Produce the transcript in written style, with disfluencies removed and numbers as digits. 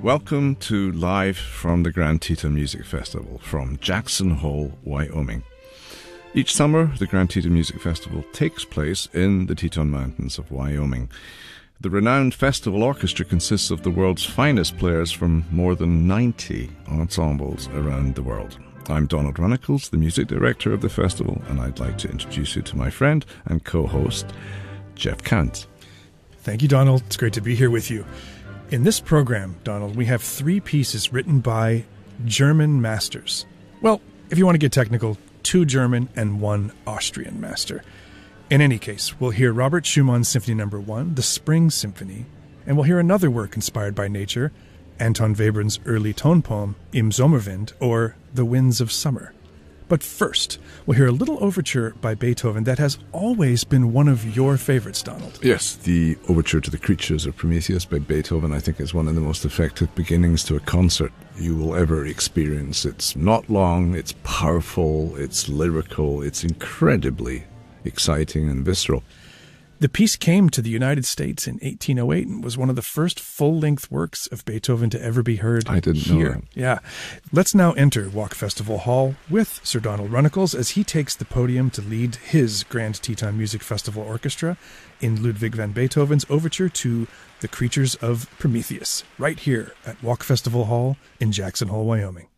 Welcome to Live from the Grand Teton Music Festival from Jackson Hole, Wyoming. Each summer, the Grand Teton Music Festival takes place in the Teton Mountains of Wyoming. The renowned festival orchestra consists of the world's finest players from more than 90 ensembles around the world. I'm Donald Runnicles, the music director of the festival, and I'd like to introduce you to my friend and co-host, Jeff Kant. Thank you, Donald. It's great to be here with you. In this program, Donald, we have 3 pieces written by German masters. Well, if you want to get technical, 2 German and 1 Austrian master. In any case, we'll hear Robert Schumann's Symphony No. 1, the Spring Symphony, and we'll hear another work inspired by nature, Anton Webern's early tone poem, Im Sommerwind, or The Winds of Summer. But first, we'll hear a little overture by Beethoven that has always been one of your favorites, Donald. Yes, the overture to the Creatures of Prometheus by Beethoven, I think, is one of the most effective beginnings to a concert you will ever experience. It's not long, it's powerful, it's lyrical, it's incredibly exciting and visceral. The piece came to the United States in 1808 and was one of the first full-length works of Beethoven to ever be heard here. I didn't know that. Yeah. Let's now enter Walk Festival Hall with Sir Donald Runnicles as he takes the podium to lead his Grand Teton Music Festival Orchestra in Ludwig van Beethoven's overture to The Creatures of Prometheus, right here at Walk Festival Hall in Jackson Hole, Wyoming.